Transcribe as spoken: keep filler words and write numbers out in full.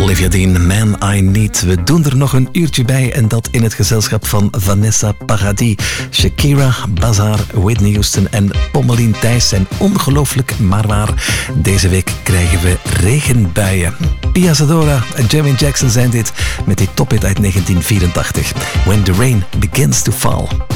Olivia Dean, Man I Need. We doen er nog een uurtje bij en dat in het gezelschap van Vanessa Paradis. Shakira, Bazaar, Whitney Houston en Pommelien Thijs zijn ongelooflijk maar waar. Deze week krijgen we regenbuien. Pia Zadora en Jermaine Jackson zijn dit met die tophit uit negentien vierentachtig. When the Rain Begins to Fall.